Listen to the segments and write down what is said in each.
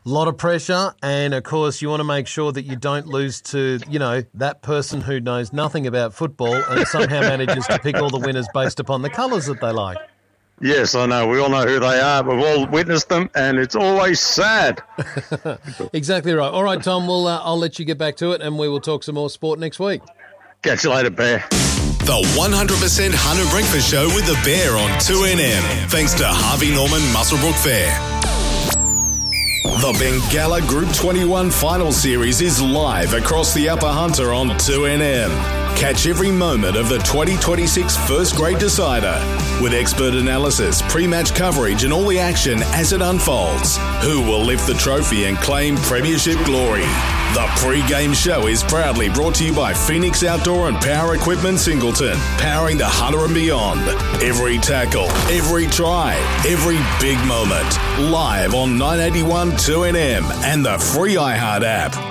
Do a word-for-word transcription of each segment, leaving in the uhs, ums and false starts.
A lot of pressure, and of course you want to make sure that you don't lose to, you know, that person who knows nothing about football and somehow manages to pick all the winners based upon the colours that they like. Yes, I know. We all know who they are. We've all witnessed them, and it's always sad. Exactly right. All right, Tom, we'll, uh, I'll let you get back to it, and we will talk some more sport next week. Catch you later, Bear. The one hundred percent Hunter Breakfast Show with the Bear on two N M. Thanks to Harvey Norman Muswellbrook Fair. The Bengalla Group twenty-one Final Series is live across the Upper Hunter on two N M. Catch every moment of the twenty twenty-six First Grade Decider with expert analysis, pre-match coverage and all the action as it unfolds. Who will lift the trophy and claim premiership glory? The pre-game show is proudly brought to you by Phoenix Outdoor and Power Equipment Singleton, powering the Hunter and beyond. Every tackle, every try, every big moment. Live on nine eighty-one two N M and the free iHeart app.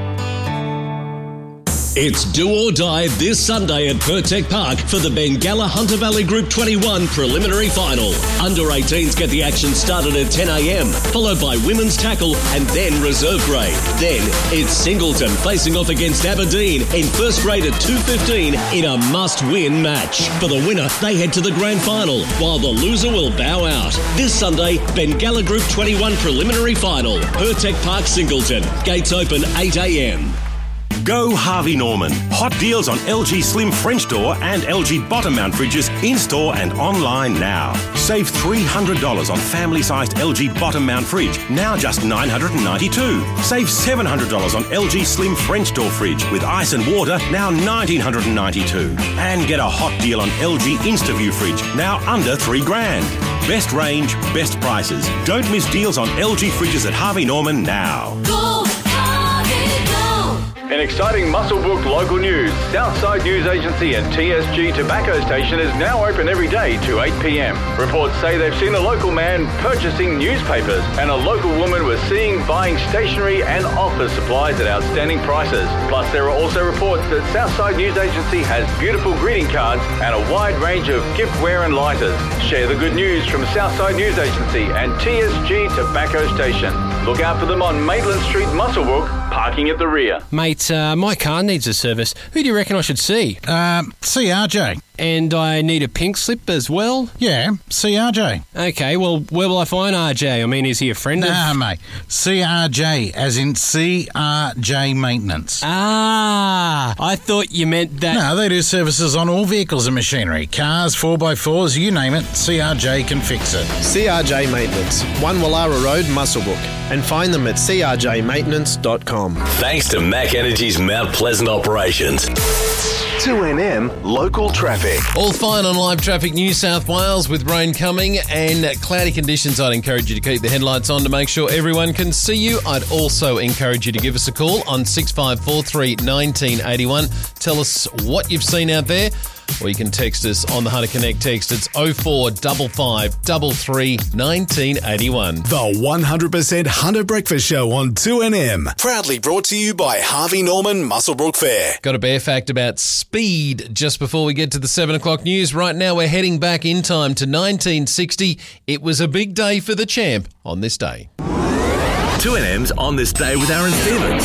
It's do or die this Sunday at Pertec Park for the Bengalla Hunter Valley Group twenty-one preliminary final. Under eighteens get the action started at ten a.m, followed by women's tackle and then reserve grade. Then it's Singleton facing off against Aberdeen in first grade at two fifteen in a must-win match. For the winner, they head to the grand final, while the loser will bow out. This Sunday, Bengalla Group twenty-one preliminary final. Pertec Park, Singleton. Gates open eight a.m. Go Harvey Norman. Hot deals on L G Slim French door and L G bottom mount fridges in-store and online now. Save three hundred dollars on family-sized L G bottom mount fridge, now just nine hundred ninety-two dollars. Save seven hundred dollars on L G Slim French door fridge with ice and water, now one thousand nine hundred ninety-two dollars. And get a hot deal on L G InstaView fridge, now under three grand. Best range, best prices. Don't miss deals on L G fridges at Harvey Norman now. Go Harvey, go! In exciting Muswellbrook local news, Southside News Agency and T S G Tobacco Station is now open every day to eight p.m. Reports say they've seen a local man purchasing newspapers and a local woman was seen buying stationery and office supplies at outstanding prices. Plus, there are also reports that Southside News Agency has beautiful greeting cards and a wide range of giftware and lighters. Share the good news from Southside News Agency and T S G Tobacco Station. Look out for them on Maitland Street, Muswellbrook, parking at the rear. Mate, uh, my car needs a service. Who do you reckon I should see? Um, see R J. And I need a pink slip as well? Yeah, see R J. Okay, well, where will I find R J? I mean, is he a friend nah, of... Nah, mate. C R J, as in C R J Maintenance. Ah, I thought you meant that... No, they do services on all vehicles and machinery. Cars, four by fours, you name it, C R J can fix it. C R J Maintenance, one Wallara Road, Muswellbrook. And find them at c r j maintenance dot com. Thanks to Mac Energy's Mount Pleasant operations. two N M local traffic. All fine on live traffic New South Wales with rain coming and cloudy conditions. I'd encourage you to keep the headlights on to make sure everyone can see you. I'd also encourage you to give us a call on six five four three, one nine eight one. Tell us what you've seen out there. Or you can text us on the Hunter Connect text. It's oh four five five, three three, one nine eight one. The one hundred percent Hunter Breakfast Show on two N M. Proudly brought to you by Harvey Norman Muswellbrook Fair. Got a bear fact about speed just before we get to the seven o'clock news. Right now we're heading back in time to nineteen sixty. It was a big day for the champ on this day. two N M's On This Day with Aaron Stevens.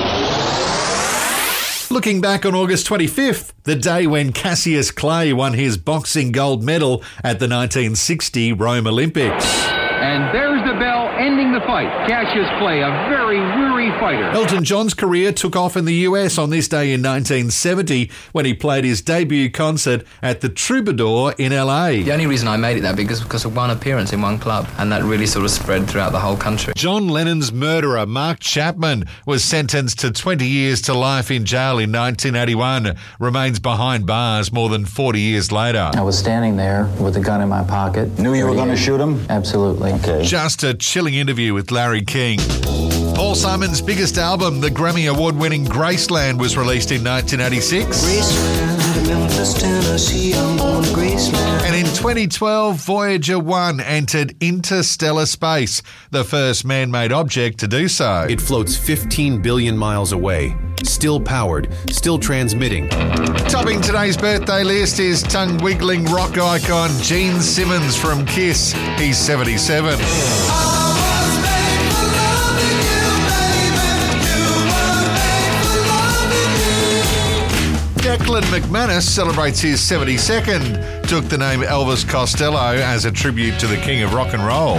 Looking back on August twenty-fifth, the day when Cassius Clay won his boxing gold medal at the nineteen sixty Rome Olympics. And there's the bell ending the fight. Cassius Clay, a very weary fighter. Elton John's career took off in the U S on this day in nineteen seventy when he played his debut concert at the Troubadour in L A. The only reason I made it there because because of one appearance in one club, and that really sort of spread throughout the whole country. John Lennon's murderer, Mark Chapman, was sentenced to twenty years to life in jail in nineteen eighty-one, remains behind bars more than forty years later. I was standing there with a gun in my pocket. Knew you were going to shoot him? Absolutely. Okay. Just a chilling interview with Larry King. Paul Simon's biggest album, the Grammy Award-winning Graceland, was released in nineteen eighty-six. Graceland, Memphis, Tennessee, I'm going to Graceland. And in twenty twelve, Voyager one entered interstellar space, the first man-made object to do so. It floats fifteen billion miles away, still powered, still transmitting. Topping today's birthday list is tongue-wiggling rock icon Gene Simmons from Kiss. He's seventy-seven. McManus celebrates his seventy-second. Took the name Elvis Costello as a tribute to the king of rock and roll.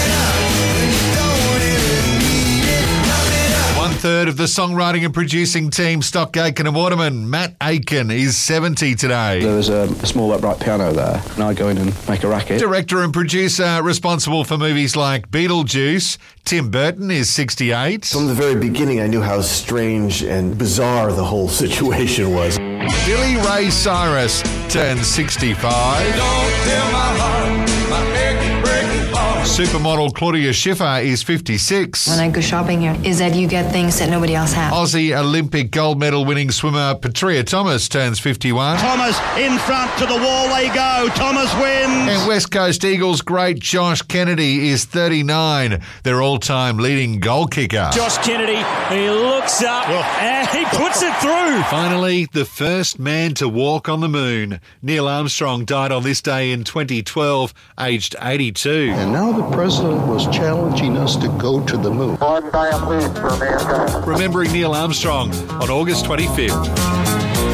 One third of the songwriting and producing team, Stock Aitken and Waterman, Matt Aitken, is seventy today. There was a, a small upright piano there, and I go in and make a racket. Director and producer responsible for movies like Beetlejuice, Tim Burton, is sixty-eight. From the very beginning, I knew how strange and bizarre the whole situation was. Billy Ray Cyrus turns sixty-five. Don't tell my heart, my achy, breaking heart. Supermodel Claudia Schiffer is fifty-six. When I go shopping here, is that you get things that nobody else has. Aussie Olympic gold medal winning swimmer Petria Thomas turns fifty-one. Thomas in front to the wall they go. Thomas wins. And West Coast Eagles great Josh Kennedy is thirty-nine. Their all-time leading goal kicker. Josh Kennedy, he looks up and he puts it through. Finally, the first man to walk on the moon. Neil Armstrong died on this day in twenty twelve, aged eighty-two. And now the president was challenging us to go to the moon. Remembering Neil Armstrong on August twenty-fifth.